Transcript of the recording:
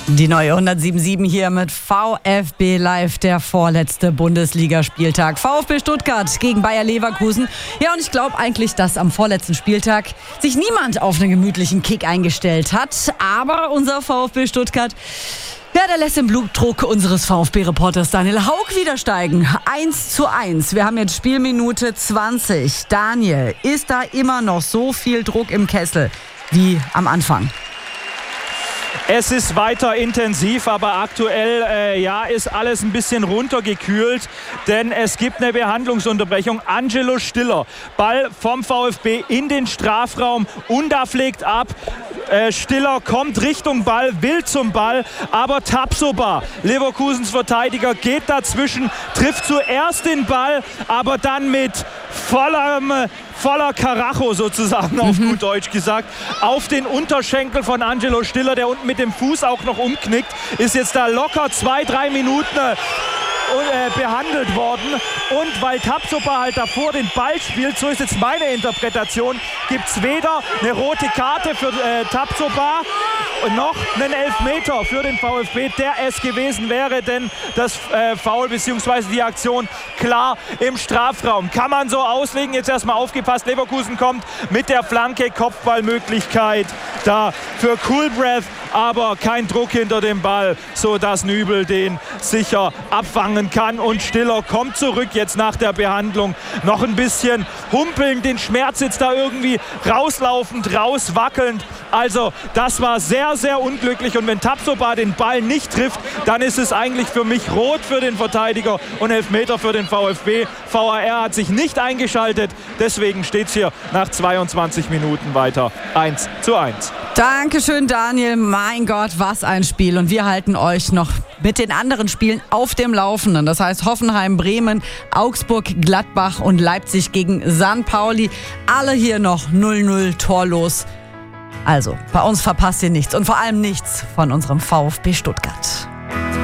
Die neue 107.7 hier mit VfB Live, der vorletzte Bundesligaspieltag. VfB Stuttgart gegen Bayer Leverkusen. Ja, und ich glaube eigentlich, dass am vorletzten Spieltag sich niemand auf einen gemütlichen Kick eingestellt hat. Aber unser VfB Stuttgart, ja, der lässt den Blutdruck unseres VfB-Reporters Daniel Haug wieder steigen. 1:1. Wir haben jetzt Spielminute 20. Daniel, ist da immer noch so viel Druck im Kessel wie am Anfang? Es ist weiter intensiv, aber aktuell ist alles ein bisschen runtergekühlt, denn es gibt eine Behandlungsunterbrechung. Angelo Stiller, Ball vom VfB in den Strafraum, Unda pflegt ab. Stiller kommt Richtung Ball, will zum Ball, aber Tapsoba, Leverkusens Verteidiger, geht dazwischen, trifft zuerst den Ball, aber dann mit voller Karacho sozusagen, auf gut Deutsch gesagt, auf den Unterschenkel von Angelo Stiller, der unten mit dem Fuß auch noch umknickt, ist jetzt da locker 2-3 Minuten behandelt worden. Und weil Tapsoba halt davor den Ball spielt, so ist jetzt meine Interpretation, gibt es weder eine rote Karte für Tapsoba noch einen Elfmeter für den VfB, der es gewesen wäre, denn das Foul bzw. die Aktion klar im Strafraum. Kann man so auslegen, jetzt erstmal aufgepasst, Leverkusen kommt mit der Flanke, Kopfballmöglichkeit da für Coolbreath, aber kein Druck hinter dem Ball, so dass Nübel den sicher abfangen kann. Und Stiller kommt zurück jetzt nach der Behandlung. Noch ein bisschen humpelnd, den Schmerz jetzt da irgendwie rauslaufend, rauswackelnd. Also das war sehr, sehr unglücklich. Und wenn Tapsoba den Ball nicht trifft, dann ist es eigentlich für mich rot für den Verteidiger und Elfmeter für den VfB. VAR hat sich nicht eingeschaltet. Deswegen steht es hier nach 22 Minuten weiter 1:1. Dankeschön, Daniel. Mein Gott, was ein Spiel. Und wir halten euch noch mit den anderen Spielen auf dem Laufenden. Das heißt Hoffenheim, Bremen, Augsburg, Gladbach und Leipzig gegen St. Pauli. Alle hier noch 0-0 torlos. Also, bei uns verpasst ihr nichts und vor allem nichts von unserem VfB Stuttgart.